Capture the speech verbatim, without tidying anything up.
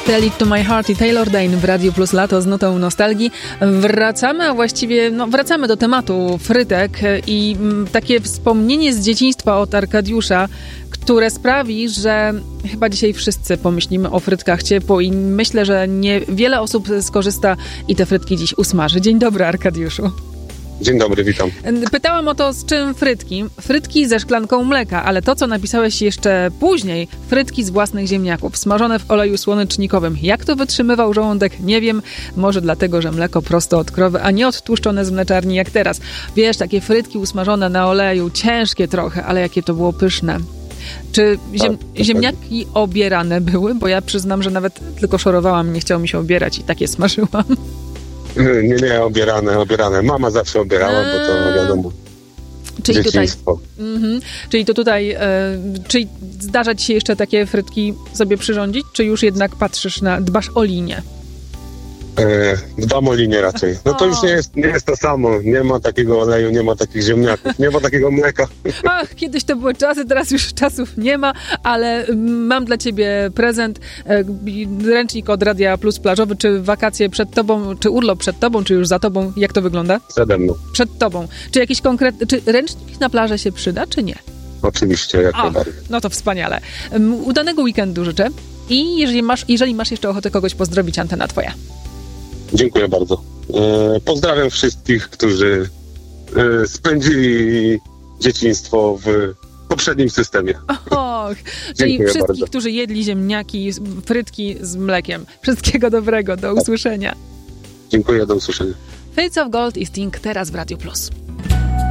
Tell It To My Heart i Taylor Dayne w Radiu Plus Lato z nutą nostalgii. Wracamy, a właściwie no, wracamy do tematu frytek i m, takie wspomnienie z dzieciństwa od Arkadiusza, które sprawi, że chyba dzisiaj wszyscy pomyślimy o frytkach ciepło i myślę, że niewiele osób skorzysta i te frytki dziś usmaży. Dzień dobry, Arkadiuszu. Dzień dobry, witam. Pytałam o to, z czym frytki. Frytki ze szklanką mleka, ale to, co napisałeś jeszcze później, frytki z własnych ziemniaków, smażone w oleju słonecznikowym. Jak to wytrzymywał żołądek? Nie wiem. Może dlatego, że mleko prosto od krowy, a nie odtłuszczone z mleczarni jak teraz. Wiesz, takie frytki usmażone na oleju, ciężkie trochę, ale jakie to było pyszne. Czy ziem- tak, ziemniaki obierane były? Bo ja przyznam, że nawet tylko szorowałam, nie chciało mi się obierać i takie smażyłam. Nie, nie, obierane, obierane. Mama zawsze obierała, bo to wiadomo. Czyli tutaj, dzieciństwo. mhm. Czyli to tutaj, e, czyli zdarza ci się jeszcze takie frytki sobie przyrządzić, czy już jednak patrzysz na, dbasz o linię? E, dbam o linię raczej. No to już nie jest, nie jest to samo. Nie ma takiego oleju, nie ma takich ziemniaków, nie ma takiego mleka. Ach, kiedyś to były czasy, teraz już czasów nie ma, ale mam dla ciebie prezent, e, ręcznik od Radia Plus plażowy, czy wakacje przed tobą, czy urlop przed tobą, czy już za tobą, jak to wygląda? Przede mną. Przed tobą. Czy jakiś konkretny, czy ręcznik na plażę się przyda, czy nie? Oczywiście, jak O, najbardziej. no to wspaniale. Um, udanego weekendu życzę i jeżeli masz, jeżeli masz jeszcze ochotę kogoś pozdrowić, antena twoja. Dziękuję bardzo. E, pozdrawiam wszystkich, którzy e, spędzili dzieciństwo w poprzednim systemie. Och, czyli Dziękuję wszystkich, bardzo. którzy jedli ziemniaki, frytki z mlekiem. Wszystkiego dobrego, do usłyszenia. Dziękuję, do usłyszenia. Fates of Gold i Sting teraz w Radiu Plus.